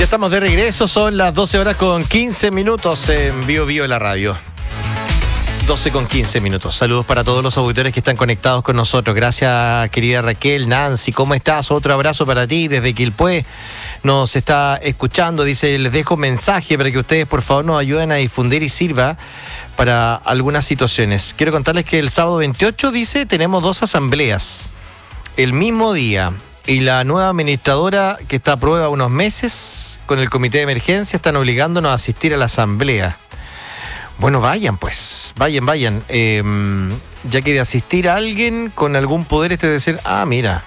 Ya estamos de regreso, son las 12 horas con 15 minutos en Bio Bio la radio. 12 con 15 minutos. Saludos para todos los auditores que están conectados con nosotros. Gracias, querida Raquel. Nancy, ¿cómo estás? Otro abrazo para ti desde Quilpué. Nos está escuchando. Dice, les dejo un mensaje para que ustedes por favor nos ayuden a difundir y sirva para algunas situaciones. Quiero contarles que el sábado 28, dice, tenemos 2 asambleas el mismo día. Y la nueva administradora que está a prueba unos meses con el comité de emergencia están obligándonos a asistir a la asamblea. Bueno, vayan pues, vayan. Ya que de asistir a alguien con algún poder debe ser, mira,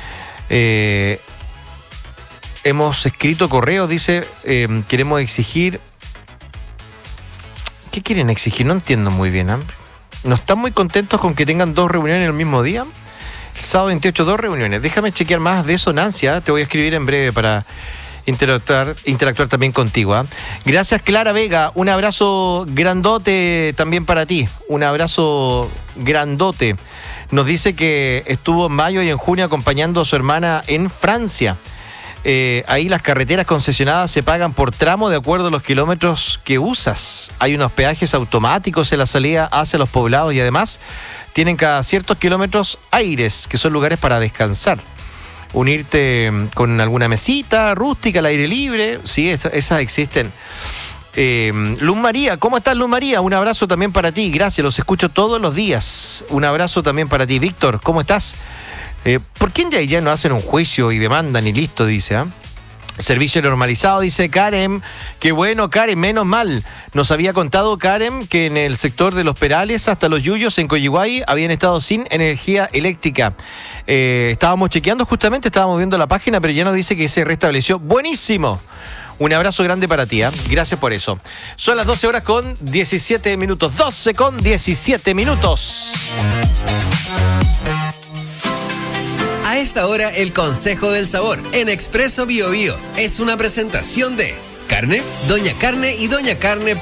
hemos escrito correos, dice, queremos exigir. ¿Qué quieren exigir? No entiendo muy bien. ¿No están muy contentos con que tengan 2 reuniones el mismo día? El sábado 28, 2 reuniones. Déjame chequear más de eso, Nancy. Te voy a escribir en breve para interactuar también contigo. Gracias, Clara Vega. Un abrazo grandote también para ti. Un abrazo grandote. Nos dice que estuvo en mayo y en junio acompañando a su hermana en Francia. Ahí las carreteras concesionadas se pagan por tramo de acuerdo a los kilómetros que usas. Hay unos peajes automáticos en la salida hacia los poblados y además tienen cada ciertos kilómetros aires, que son lugares para descansar. Unirte con alguna mesita rústica al aire libre, sí, esas existen. Luz María, ¿cómo estás, Luz María? Un abrazo también para ti, gracias, los escucho todos los días. Un abrazo también para ti. Víctor, ¿cómo estás? ¿Por qué ya no hacen un juicio y demandan y listo, dice? Servicio normalizado, dice Karen. Qué bueno, Karen, menos mal. Nos había contado Karen que en el sector de Los Perales hasta Los Yuyos, en Coyihuay, habían estado sin energía eléctrica. Estábamos chequeando justamente, estábamos viendo la página, pero ya nos dice que se restableció. ¡Buenísimo! Un abrazo grande para ti, Gracias por eso. Son las 12 horas con 17 minutos. 12 con 17 minutos. A esta hora, el Consejo del Sabor en Expreso Bio Bio es una presentación de Carne, Doña Carne y doñacarne.cl.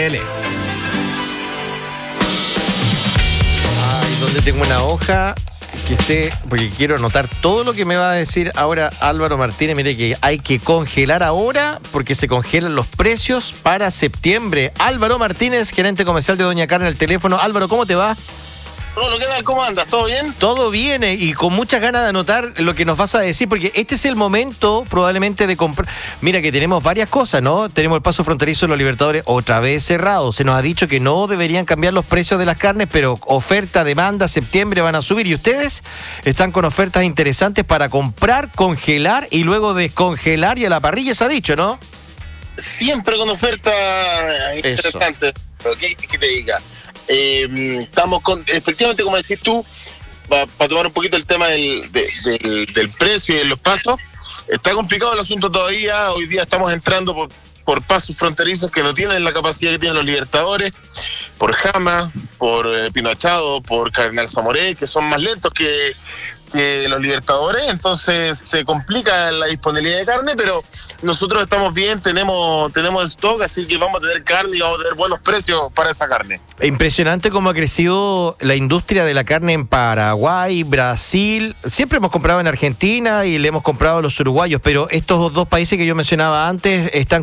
Donde tengo una hoja que esté, porque quiero anotar todo lo que me va a decir ahora Álvaro Martínez. Mire que hay que congelar ahora porque se congelan los precios para septiembre. Álvaro Martínez, gerente comercial de Doña Carne, al teléfono. Álvaro, ¿cómo te va? ¿Qué tal? ¿Cómo andas? ¿Todo bien? Todo bien y con muchas ganas de anotar lo que nos vas a decir, porque este es el momento probablemente de comprar. Mira que tenemos varias cosas, ¿no? Tenemos el paso fronterizo de los Libertadores otra vez cerrado. Se nos ha dicho que no deberían cambiar los precios de las carnes, pero oferta, demanda, septiembre van a subir. Y ustedes están con ofertas interesantes para comprar, congelar y luego descongelar y a la parrilla, se ha didicho, ¿no? Siempre con ofertas interesantes. ¿Qué te diga? Estamos con, efectivamente, como decís tú, para tomar un poquito el tema del precio y de los pasos, está complicado el asunto todavía. Hoy día estamos entrando por pasos fronterizos que no tienen la capacidad que tienen los Libertadores, por Jama, por Pino Achado, por Cardenal Zamoré, que son más lentos que los Libertadores. Entonces se complica la disponibilidad de carne, pero nosotros estamos bien, tenemos stock, así que vamos a tener carne y vamos a tener buenos precios para esa carne. Impresionante cómo ha crecido la industria de la carne en Paraguay, Brasil. Siempre hemos comprado en Argentina y le hemos comprado a los uruguayos, pero estos 2 países que yo mencionaba antes están